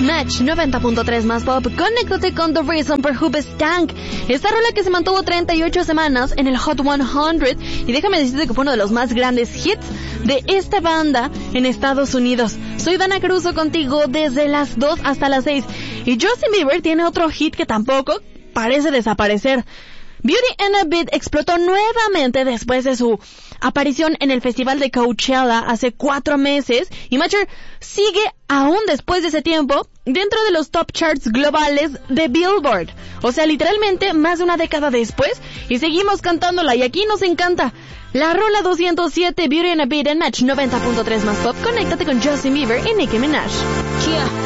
Match 90.3 más pop. Conéctate con The Reason for Hoop Stank. Esta rola que se mantuvo 38 semanas en el Hot 100. Y déjame decirte que fue uno de los más grandes hits de esta banda en Estados Unidos. Soy Dana Caruso contigo desde las 2 hasta las 6. Y Justin Bieber tiene otro hit que tampoco parece desaparecer. Beauty and a Beat explotó nuevamente después de su aparición en el Festival de Coachella hace 4 meses, y Matcher sigue aún después de ese tiempo dentro de los top charts globales de Billboard. O sea, literalmente más de una década después, y seguimos cantándola, y aquí nos encanta. La rola 207, Beauty and a Beat en Match 90.3 más pop. Conéctate con Justin Bieber y Nicki Minaj. Yeah.